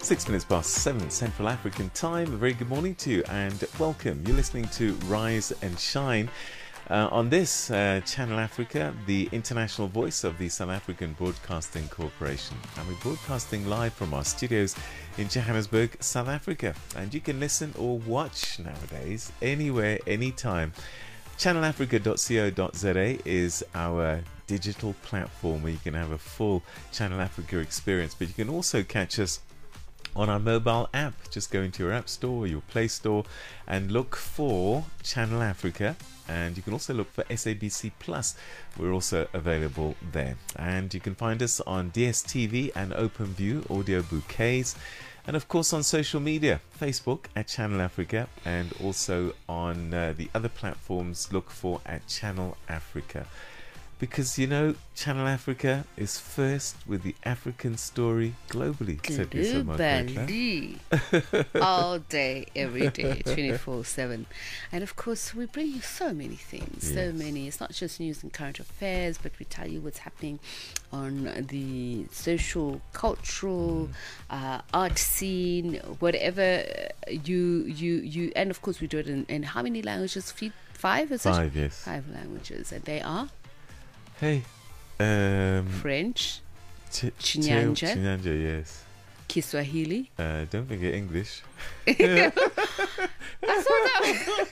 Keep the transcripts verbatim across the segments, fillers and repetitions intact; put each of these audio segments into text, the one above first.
Six minutes past seven Central African time. A very good morning to you and welcome. You're listening to Rise and Shine uh, on this uh, Channel Africa, the international voice of the South African Broadcasting Corporation. And we're broadcasting live from our studios in Johannesburg, South Africa. And you can listen or watch nowadays anywhere, anytime. channel africa dot co dot za is our digital platform where you can have a full Channel Africa experience. But you can also catch us on our mobile app. Just go into your app store or your Play Store and look for Channel Africa, and you can also look for S A B C Plus. We're also available there, and you can find us on D S T V and OpenView audio bouquets, and of course on social media, Facebook at Channel Africa, and also on uh, the other platforms, look for at Channel Africa. Because, you know, Channel Africa is first with the African story globally. Globally. All day, every day, twenty-four seven. And of course, we bring you so many things, yes. so many. It's not just news and current affairs, but we tell you what's happening on the social, cultural, mm. uh, art scene, whatever you, you, you, and of course, we do it in, in how many languages? Five, is Five, it? Five, yes. Five languages. And they are? Hey, um, French, Ch- Chinyanja, Chinyanja, yes. Kiswahili. Uh, don't forget English. I saw that.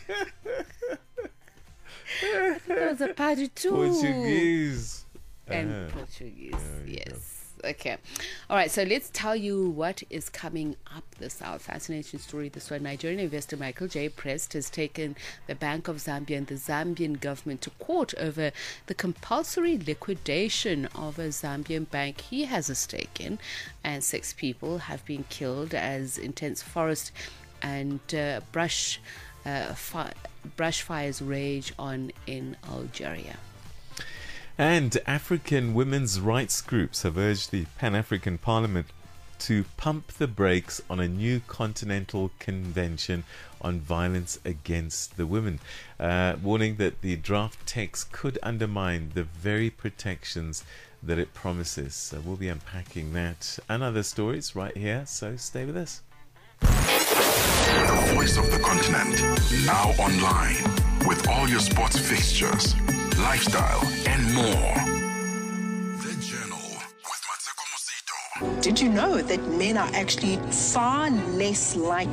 I think that was a party too. Portuguese. And uh-huh. Portuguese, yes. Go. Okay. All right, so let's tell you what is coming up this hour. Fascinating story this one. Nigerian investor Michael J. Prest has taken the Bank of Zambia and the Zambian government to court over the compulsory liquidation of a Zambian bank he has a stake in, and six people have been killed as intense forest and uh, brush, uh, fi- brush fires rage on in Algeria. And African women's rights groups have urged the Pan-African Parliament to pump the brakes on a new continental convention on violence against the women, uh, warning that the draft text could undermine the very protections that it promises. So we'll be unpacking that and other stories right here, so stay with us. The voice of the continent, now online, with all your sports fixtures, lifestyle, and more. The Journal with Mateko Musito. Did you know that men are actually far less likely